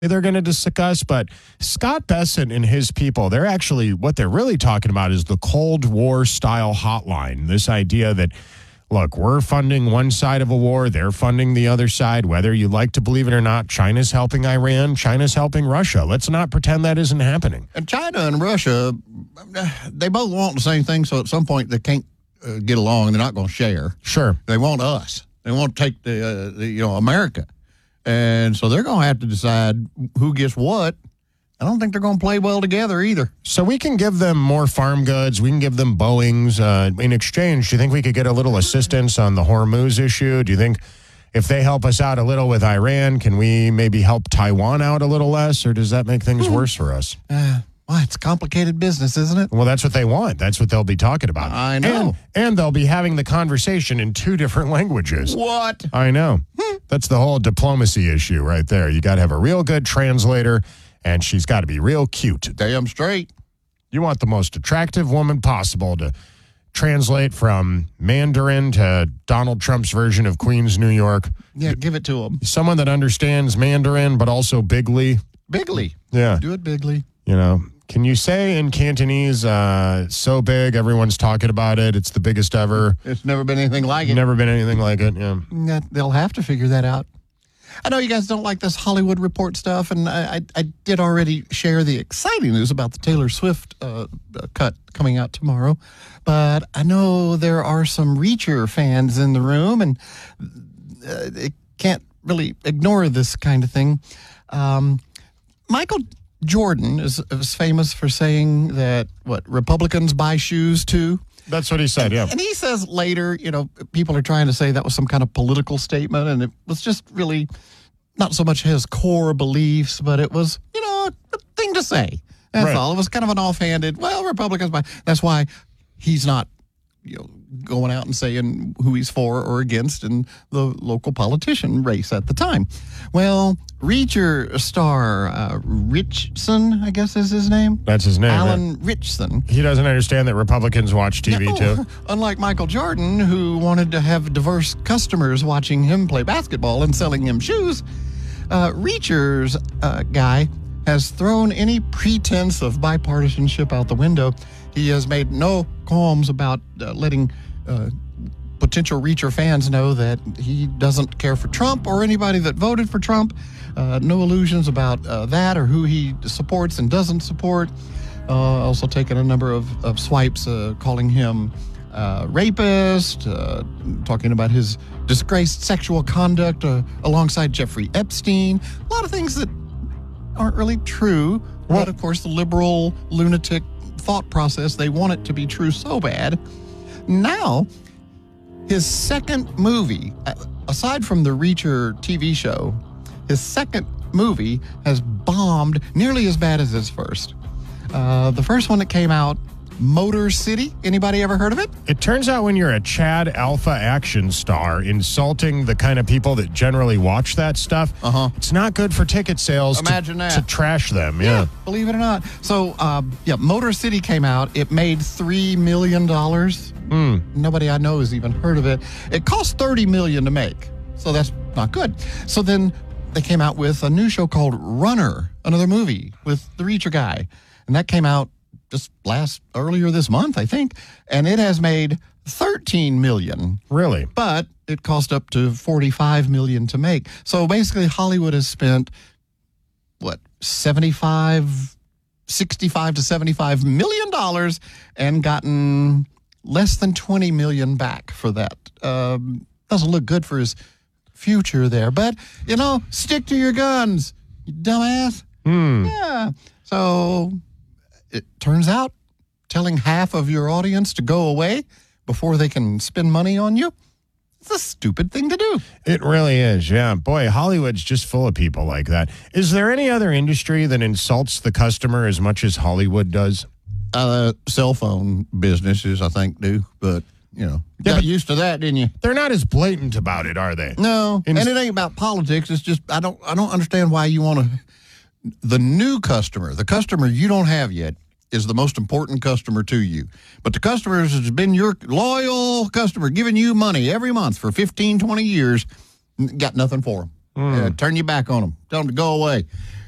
they're going to discuss, but Scott Bessent and his people, what they're really talking about is the Cold War style hotline. This idea that, look, we're funding one side of a war, they're funding the other side. Whether you like to believe it or not, China's helping Iran, China's helping Russia. Let's not pretend that isn't happening. And China and Russia, they both want the same thing, so at some point they can't get along and they're not going to share. Sure. They want us. They want to take America. And so they're going to have to decide who gets what. I don't think they're going to play well together either. So we can give them more farm goods. We can give them Boeings. In exchange, do you think we could get a little assistance on the Hormuz issue? Do you think if they help us out a little with Iran, can we maybe help Taiwan out a little less? Or does that make things worse for us? Well, it's complicated business, isn't it? Well, that's what they want. That's what they'll be talking about. I know. And they'll be having the conversation in 2 different languages. What? I know. That's the whole diplomacy issue right there. You got to have a real good translator, and she's got to be real cute. Damn straight. You want the most attractive woman possible to translate from Mandarin to Donald Trump's version of Queens, New York. Yeah, give it to him. Someone that understands Mandarin, but also bigly. Bigly. Yeah. Do it bigly. You know, can you say in Cantonese, so big, everyone's talking about it, it's the biggest ever? It's never been anything like it. Never been anything like it, yeah. They'll have to figure that out. I know you guys don't like this Hollywood Report stuff, and I did already share the exciting news about the Taylor Swift cut coming out tomorrow, but I know there are some Reacher fans in the room, and they can't really ignore this kind of thing. Michael Jordan is famous for saying that, Republicans buy shoes too? That's what he said, yeah. And he says later, people are trying to say that was some kind of political statement, and it was just really not so much his core beliefs, but it was, a thing to say. That's all. It was kind of an offhanded, Republicans buy. That's why he's not, going out and saying who he's for or against in the local politician race at the time. Well, Reacher star Richson, I guess is his name. That's his name. Alan Richson. He doesn't understand that Republicans watch TV too. Unlike Michael Jordan, who wanted to have diverse customers watching him play basketball and selling him shoes, Reacher's guy has thrown any pretense of bipartisanship out the window. He has made no qualms about letting potential Reacher fans know that he doesn't care for Trump or anybody that voted for Trump. No illusions about that or who he supports and doesn't support. Also taken a number of swipes calling him rapist, talking about his disgraced sexual conduct alongside Jeffrey Epstein. A lot of things that aren't really true. But, of course, the liberal lunatic thought process, they want it to be true so bad. Now, his second movie, aside from the Reacher TV show, his second movie has bombed nearly as bad as his first. The first one that came out, Motor City. Anybody ever heard of it? It turns out when you're a Chad Alpha action star insulting the kind of people that generally watch that stuff, it's not good for ticket sales. Imagine to trash them. Yeah. Believe it or not. So, Motor City came out. It made $3 million. Nobody I know has even heard of it. It cost $30 million to make, so that's not good. So then they came out with a new show called Runner, another movie with the Reacher guy, and that came out just earlier this month, I think, and it has made $13 million. Really? But it cost up to $45 million to make. So basically, Hollywood has spent $65 to $75 million and gotten less than $20 million back for that. Doesn't look good for his future there, but stick to your guns, you dumbass. Yeah. So it turns out telling half of your audience to go away before they can spend money on you, it's a stupid thing to do. It really is, yeah. Boy, Hollywood's just full of people like that. Is there any other industry that insults the customer as much as Hollywood does? Cell phone businesses, I think, do, but got used to that, didn't you? They're not as blatant about it, are they? No, and it ain't about politics. It's just I don't understand why you want to. The new customer, the customer you don't have yet, is the most important customer to you. But the customer has been your loyal customer, giving you money every month for 15, 20 years, got nothing for them. Turn your back on them. Tell them to go away.